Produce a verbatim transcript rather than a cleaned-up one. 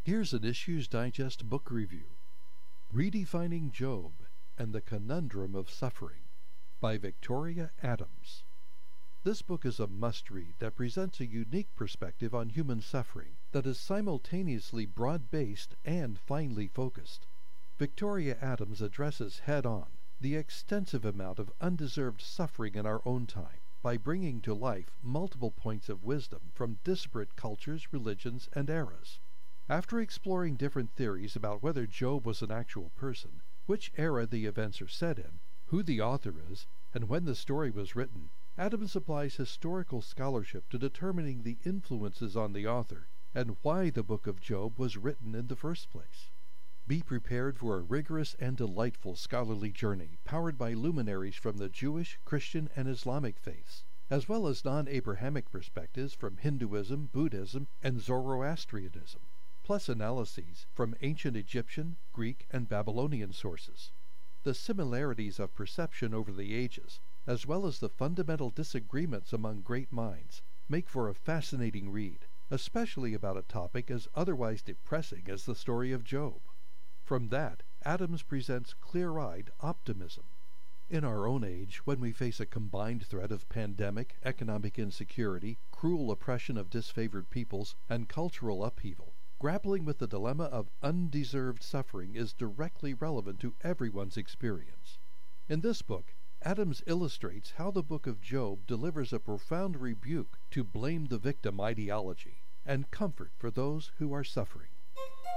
Here's an Issues Digest book review. Redefining Job and the Conundrum of Suffering by Victoria Adams. This book is a must-read that presents a unique perspective on human suffering that is simultaneously broad-based and finely focused. Victoria Adams addresses head-on the extensive amount of undeserved suffering in our own time by bringing to life multiple points of wisdom from disparate cultures, religions, and eras. After exploring different theories about whether Job was an actual person, which era the events are set in, who the author is, and when the story was written, Adams applies historical scholarship to determining the influences on the author and why the Book of Job was written in the first place. Be prepared for a rigorous and delightful scholarly journey powered by luminaries from the Jewish, Christian, and Islamic faiths, as well as non-Abrahamic perspectives from Hinduism, Buddhism, and Zoroastrianism, plus analyses from ancient Egyptian, Greek, and Babylonian sources. The similarities of perception over the ages, as well as the fundamental disagreements among great minds, make for a fascinating read, especially about a topic as otherwise depressing as the story of Job. From that, Adams presents clear-eyed optimism. In our own age, when we face a combined threat of pandemic, economic insecurity, cruel oppression of disfavored peoples, and cultural upheaval, grappling with the dilemma of undeserved suffering is directly relevant to everyone's experience. In this book, Adams illustrates how the Book of Job delivers a profound rebuke to blame the victim ideology and comfort for those who are suffering.